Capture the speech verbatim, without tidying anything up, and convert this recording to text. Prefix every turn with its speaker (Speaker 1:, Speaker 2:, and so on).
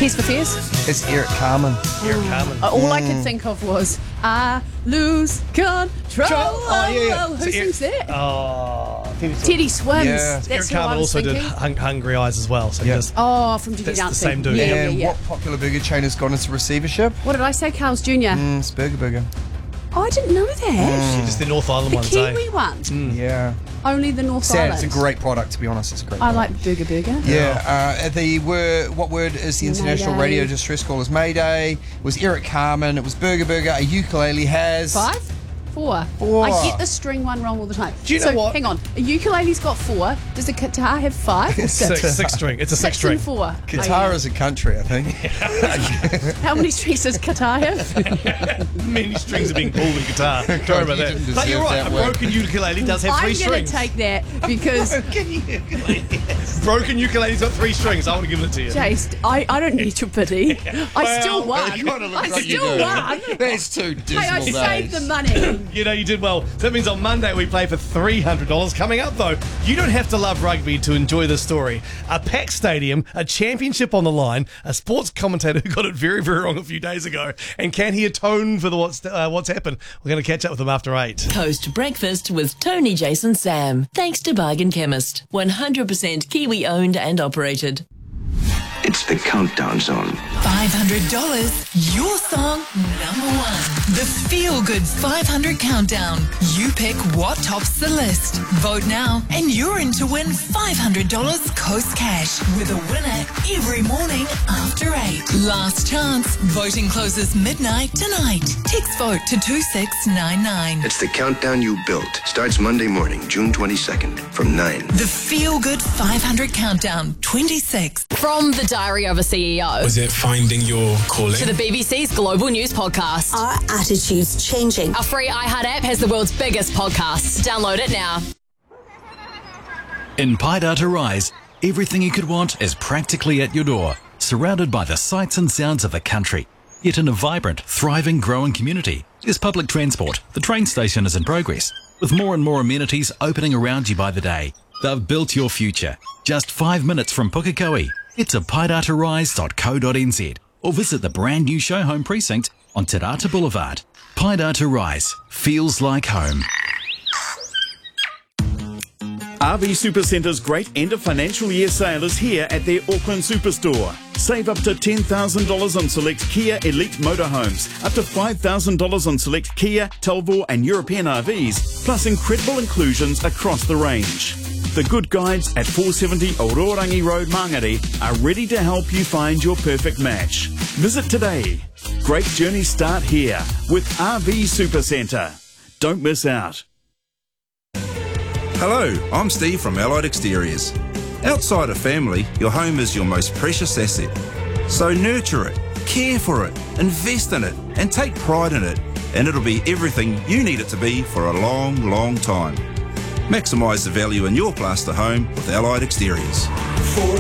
Speaker 1: Tears for Fears?
Speaker 2: It's Eric Carmen.
Speaker 3: Eric Carmen.
Speaker 1: Uh, all I could think of was, I lose control.
Speaker 2: Oh, yeah, yeah.
Speaker 1: Who
Speaker 3: So Eric-
Speaker 1: sings that?
Speaker 3: Oh, Teddy Swims.
Speaker 1: Teddy Swims.
Speaker 2: Yeah.
Speaker 1: That's
Speaker 3: Eric
Speaker 1: who I
Speaker 3: Carmen
Speaker 1: was
Speaker 3: also
Speaker 1: thinking.
Speaker 3: did hung- Hungry Eyes as well. So
Speaker 2: Yeah.
Speaker 3: just
Speaker 1: Oh, from Dirty
Speaker 3: That's the
Speaker 1: Dancing.
Speaker 3: same dude.
Speaker 1: Yeah, yeah,
Speaker 2: And
Speaker 1: yeah.
Speaker 2: what popular burger chain has gone into receivership?
Speaker 1: What did I say, Carl's Junior?
Speaker 2: Mm, it's Burger Burger.
Speaker 1: Oh, I didn't know that.
Speaker 3: just the North Island
Speaker 1: The
Speaker 3: ones,
Speaker 1: Kiwi
Speaker 3: eh?
Speaker 1: one.
Speaker 2: Yeah.
Speaker 1: Only the North
Speaker 2: Sad.
Speaker 1: Island.
Speaker 2: It's a great product, to be honest. It's a great
Speaker 1: I
Speaker 2: product.
Speaker 1: like Burger Burger.
Speaker 2: Yeah, uh, the word, what word is the international
Speaker 1: Mayday.
Speaker 2: radio distress call? Is Mayday. It was Eric Carmen. It was Burger Burger. A ukulele has
Speaker 1: Five? Four.
Speaker 2: Four.
Speaker 1: I get the string one wrong all the time.
Speaker 3: Do you know
Speaker 1: so,
Speaker 3: what?
Speaker 1: hang on. A ukulele's got four. Does a guitar have five or six?
Speaker 3: Six, six string. It's a six
Speaker 1: Six
Speaker 3: string.
Speaker 1: and four.
Speaker 2: Guitar
Speaker 1: Oh, yeah.
Speaker 2: is a country, I think.
Speaker 1: How many strings does guitar have?
Speaker 3: Many strings are being pulled in guitar. Sorry about
Speaker 2: you
Speaker 3: that.
Speaker 2: didn't
Speaker 3: But you're
Speaker 2: deserve
Speaker 3: right.
Speaker 2: that
Speaker 3: A
Speaker 2: word.
Speaker 3: broken ukulele does have
Speaker 1: I'm
Speaker 3: three
Speaker 1: going to
Speaker 3: strings.
Speaker 1: take that because,
Speaker 3: Broken ukulele's got three strings. I want to give it to you.
Speaker 1: Jace, I, I don't need your pity. I still
Speaker 3: Well,
Speaker 1: won.
Speaker 2: It kinda looks
Speaker 1: I
Speaker 2: like you
Speaker 1: still
Speaker 2: do.
Speaker 1: won.
Speaker 2: That's two dismal
Speaker 1: Hey, I
Speaker 2: days.
Speaker 1: saved the money.
Speaker 3: You know, you did well. So that means on Monday we play for three hundred dollars. Coming up, though, you don't have to love rugby to enjoy this story. A packed stadium, a championship on the line, a sports commentator who got it very, very wrong a few days ago, and can he atone for the what's, uh, what's happened? We're going to catch up with him after eight.
Speaker 4: Coast Breakfast with Tony, Jason, Sam. Thanks to Bargain Chemist. one hundred percent Kiwi owned and operated.
Speaker 5: It's the Countdown Zone.
Speaker 6: five hundred dollars, your song number one. The Feel Good five hundred Countdown. You pick what tops the list. Vote now and you're in to win five hundred dollars Coast Cash with a winner every morning after eight. Last chance. Voting closes midnight tonight. Text vote to two six nine nine.
Speaker 5: It's the Countdown You Built. Starts Monday morning, June twenty-second, from nine.
Speaker 6: The Feel Good five hundred Countdown, twenty-sixth.
Speaker 4: From the Diary of a C E O
Speaker 7: Was it finding your calling?
Speaker 4: to the B B C's Global News Podcast.
Speaker 8: Our attitude's changing.
Speaker 4: Our free iHeart app has the world's biggest podcasts. Download it now.
Speaker 9: In Paidata Rise, everything you could want is practically at your door, surrounded by the sights and sounds of the country. Yet in a vibrant, thriving, growing community, there's public transport. The train station is in progress, with more and more amenities opening around you by the day. They've built your future. Just five minutes from Pukekohe. Head to paidata rise dot co dot n z or visit the brand new show home precinct on Te Rata Boulevard. Paidata Rise feels like home.
Speaker 10: R V Supercenter's great end of financial year sale is here at their Auckland Superstore. Save up to ten thousand dollars on select Kia Elite motorhomes, up to five thousand dollars on select Kia, Talbot and European R Vs, plus incredible inclusions across the range. The Good Guides at four seventy Ororangi Road, Mangere are ready to help you find your perfect match. Visit today. Great journeys start here with R V Supercenter. Don't miss out.
Speaker 11: Hello, I'm Steve from Allied Exteriors. Outside of family, your home is your most precious asset. So nurture it, care for it, invest in it, and take pride in it, and it'll be everything you need it to be for a long, long time. Maximise the value in your plaster home with Allied Exteriors.
Speaker 12: For